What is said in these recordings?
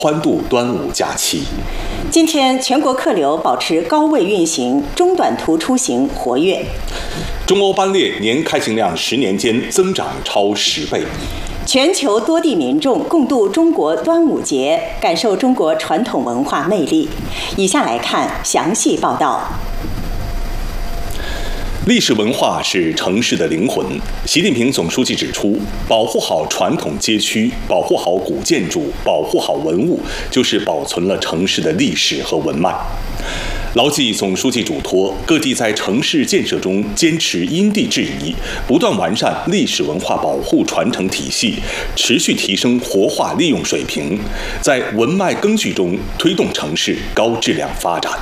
欢度端午假期。 今天全国客流保持高位运行，中短途出行活跃。 中欧班列年开行量10年间增长超10倍。 全球多地民众共度中国端午节，感受中国传统文化魅力。以下来看详细报道。 历史文化是城市的灵魂。习近平总书记指出，保护好传统街区，保护好古建筑，保护好文物，就是保存了城市的历史和文脉。牢记总书记嘱托，各地在城市建设中坚持因地制宜，不断完善历史文化保护传承体系，持续提升活化利用水平，在文脉赓续中推动城市高质量发展。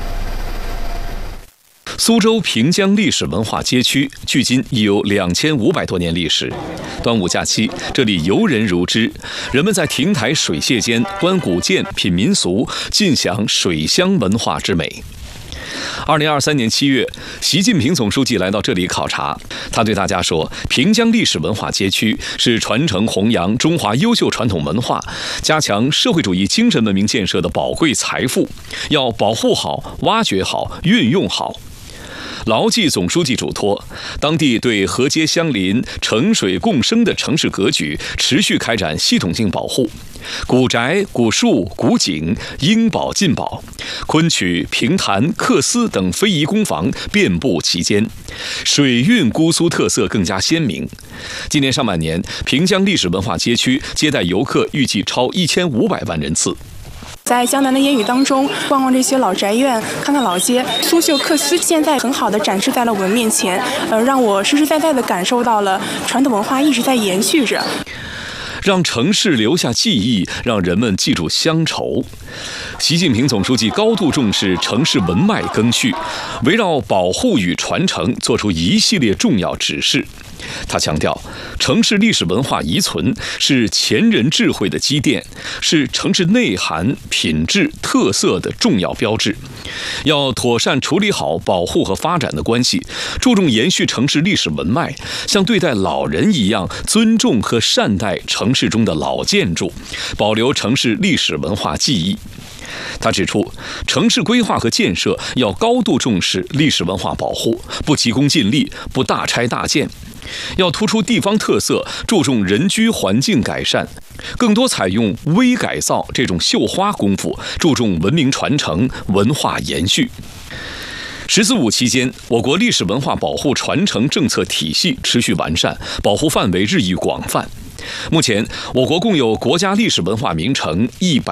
苏州平江历史文化街区距今已有2500多年历史。端午假期，这里游人如织，人们在亭台水榭间观古建、品民俗，尽享水乡文化之美。2023年7月，习近平总书记来到这里考察，他对大家说：“平江历史文化街区是传承弘扬中华优秀传统文化、加强社会主义精神文明建设的宝贵财富，要保护好、挖掘好、运用好。”牢记总书记嘱托，当地对河街相邻、城水共生的城市格局持续开展系统性保护，古宅、古树、古井应保尽保，昆曲、评弹、缂丝等非遗工坊遍布其间，水韵姑苏特色更加鲜明。今年上半年，平江历史文化街区接待游客预计超1500万人次。 在江南的烟雨当中，逛逛这些老宅院，看看老街，苏绣缂丝现在很好的展示在了我们面前，让我实实在在的感受到了传统文化一直在延续着。 让城市留下记忆，让人们记住乡愁。习近平总书记高度重视城市文脉赓续，围绕保护与传承作出一系列重要指示。他强调，城市历史文化遗存是前人智慧的积淀，是城市内涵、品质、特色的重要标志。要妥善处理好保护和发展的关系，注重延续城市历史文脉，像对待老人一样尊重和善待城市中的老建筑，保留城市历史文化记忆。他指出，城市规划和建设要高度重视历史文化保护，不急功近利，不大拆大建。要突出地方特色，注重人居环境改善，更多采用微改造这种绣花功夫，注重文明传承、文化延续。“14五”期间，我国历史文化保护传承政策体系持续完善，保护范围日益广泛。目前，我国共有国家历史文化名城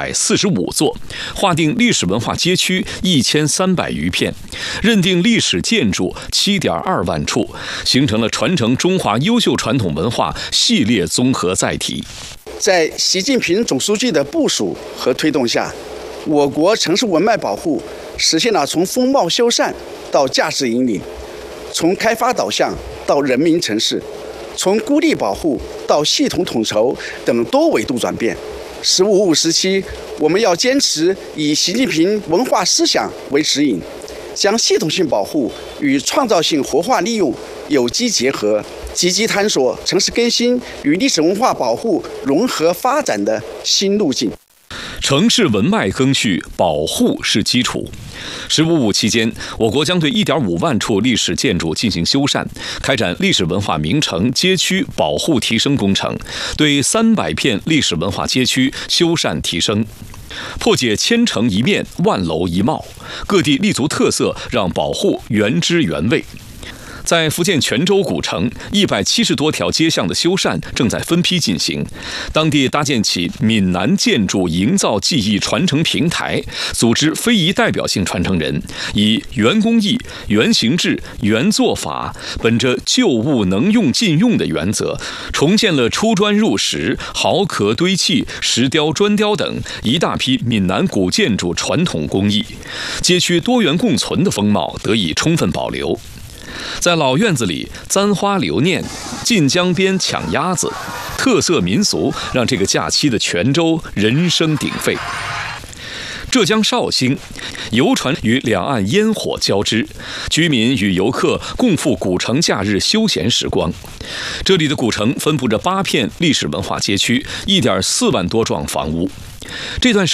145座，划定历史文化街区1300余片，认定历史建筑7.2万处，形成了传承中华优秀传统文化系列综合载体。 在习近平总书记的部署和推动下，我国城市文脉保护实现了从风貌修缮到价值引领，从开发导向到人民城市，从孤立保护到系统统筹等多维度转变。“15五”时期，我们要坚持以习近平文化思想为指引，将系统性保护与创造性活化利用有机结合，积极探索城市更新与历史文化保护融合发展的新路径。 城市文脉赓续，保护是基础。“15五”期间，我国将对1.5万处历史建筑进行修缮，开展历史文化名城街区保护提升工程，对300片历史文化街区修缮提升，破解千城一面、万楼一貌，各地立足特色，让保护原汁原味。在福建泉州古城，170多条街巷的修缮正在分批进行。当地搭建起闽南建筑营造技艺传承平台，组织非遗代表性传承人，以原工艺、原形制、原做法，本着旧物能用尽用的原则，重建了出砖入石、壕壳堆砌、石雕、砖雕等一大批闽南古建筑传统工艺，街区多元共存的风貌得以充分保留。在老院子里簪花留念，晋江边抢鸭子，特色民俗让这个假期的泉州人声鼎沸。浙江绍兴，游船与两岸烟火交织，居民与游客共赴古城假日休闲时光。这里的古城分布着8片历史文化街区，1.4万多幢房屋。 这段